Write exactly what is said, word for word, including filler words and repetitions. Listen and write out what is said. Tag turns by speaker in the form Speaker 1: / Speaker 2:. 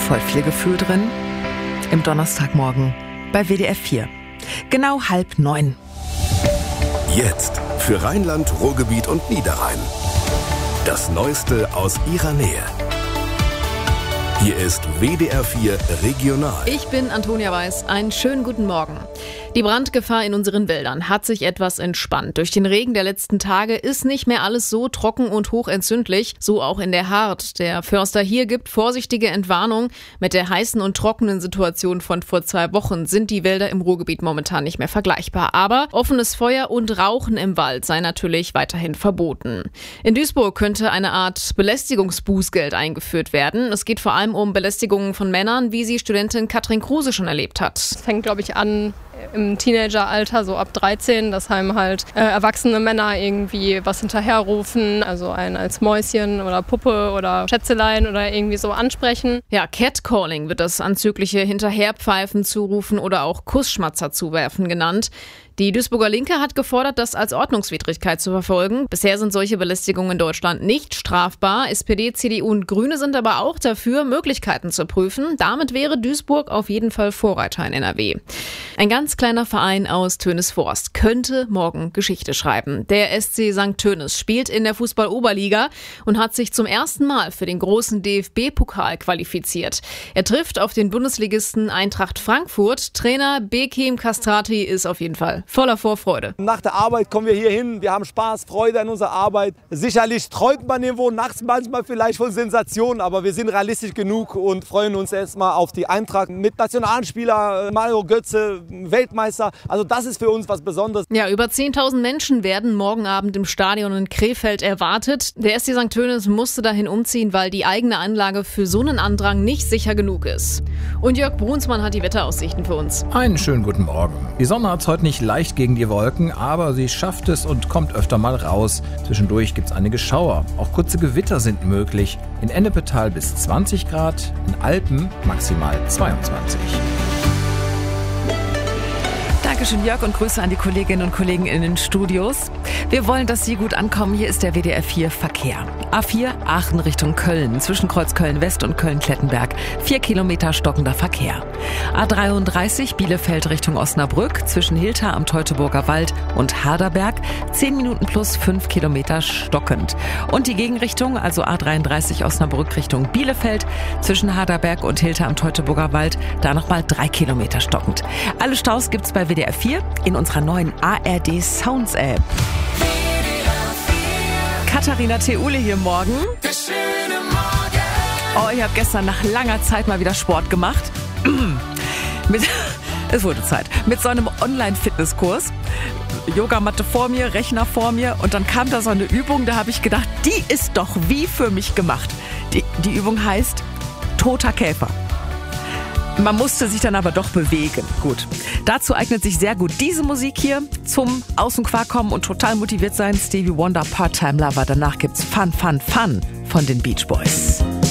Speaker 1: voll viel Gefühl drin. Im Donnerstagmorgen bei W D R vier. Genau halb neun.
Speaker 2: Jetzt für Rheinland, Ruhrgebiet und Niederrhein. Das Neueste aus ihrer Nähe. Hier ist W D R vier Regional.
Speaker 3: Ich bin Antonia Weiß. Einen schönen guten Morgen. Die Brandgefahr in unseren Wäldern hat sich etwas entspannt. Durch den Regen der letzten Tage ist nicht mehr alles so trocken und hochentzündlich, so auch in der Hart. Der Förster hier gibt vorsichtige Entwarnung. Mit der heißen und trockenen Situation von vor zwei Wochen sind die Wälder im Ruhrgebiet momentan nicht mehr vergleichbar. Aber offenes Feuer und Rauchen im Wald sei natürlich weiterhin verboten. In Duisburg könnte eine Art Belästigungsbußgeld eingeführt werden. Es geht vor allem um Belästigungen von Männern, wie sie Studentin Katrin Kruse schon erlebt hat.
Speaker 4: Es fängt, glaube ich, an im Teenageralter, so ab dreizehn, dass einem halt äh, erwachsene Männer irgendwie was hinterherrufen, also einen als Mäuschen oder Puppe oder Schätzelein oder irgendwie so ansprechen.
Speaker 3: Ja, Catcalling wird das anzügliche Hinterherpfeifen zurufen oder auch Kussschmatzer zuwerfen genannt. Die Duisburger Linke hat gefordert, das als Ordnungswidrigkeit zu verfolgen. Bisher sind solche Belästigungen in Deutschland nicht strafbar. S P D, C D U und Grüne sind aber auch dafür, Möglichkeiten zu prüfen. Damit wäre Duisburg auf jeden Fall Vorreiter in N R W. Ein ganz kleiner Verein aus Tönisvorst könnte morgen Geschichte schreiben. Der S C Sankt Tönis spielt in der Fußball-Oberliga und hat sich zum ersten Mal für den großen D F B-Pokal qualifiziert. Er trifft auf den Bundesligisten Eintracht Frankfurt. Trainer Bekim Kastrati ist auf jeden Fall voller Vorfreude.
Speaker 5: Nach der Arbeit kommen wir hier hin, wir haben Spaß, Freude an unserer Arbeit. Sicherlich träumt man irgendwo nachts manchmal vielleicht von Sensationen, aber wir sind realistisch genug und freuen uns erstmal auf die Eintracht mit Nationalspieler, Mario Götze, Weltmeister. Also das ist für uns was Besonderes.
Speaker 3: Ja, über zehntausend Menschen werden morgen Abend im Stadion in Krefeld erwartet. Der S C Sankt Tönis musste dahin umziehen, weil die eigene Anlage für so einen Andrang nicht sicher genug ist. Und Jörg Brunsmann hat die Wetteraussichten für uns.
Speaker 6: Einen schönen guten Morgen. Die Sonne hat es heute nicht leicht gegen die Wolken, aber sie schafft es und kommt öfter mal raus. Zwischendurch gibt es einige Schauer. Auch kurze Gewitter sind möglich. In Ennepetal bis zwanzig Grad, in Alpen maximal zweiundzwanzig.
Speaker 1: Dankeschön, Jörg, und Grüße an die Kolleginnen und Kollegen in den Studios. Wir wollen, dass Sie gut ankommen. Hier ist der W D R vier Verkehr. A vier Aachen Richtung Köln, zwischen Kreuz Köln-West und Köln-Klettenberg. Vier Kilometer stockender Verkehr. A dreiunddreißig Bielefeld Richtung Osnabrück, zwischen Hilter am Teutoburger Wald und Harderberg. Zehn Minuten plus fünf Kilometer stockend. Und die Gegenrichtung, also A dreiunddreißig Osnabrück Richtung Bielefeld, zwischen Harderberg und Hilter am Teutoburger Wald, da nochmal drei Kilometer stockend. Alle Staus gibt's bei W D R vier in unserer neuen A R D Sounds App. Katharina Theule hier morgen. Oh, ich habe gestern nach langer Zeit mal wieder Sport gemacht. Mit, es wurde Zeit. Mit so einem Online-Fitnesskurs. Yogamatte vor mir, Rechner vor mir und dann kam da so eine Übung, da habe ich gedacht, die ist doch wie für mich gemacht. Die, die Übung heißt Toter Käfer. Man musste sich dann aber doch bewegen. Gut. Dazu eignet sich sehr gut diese Musik hier zum Aus dem Quark kommen und total motiviert sein. Stevie Wonder, Part-Time Lover. Danach gibt's Fun, Fun, Fun von den Beach Boys.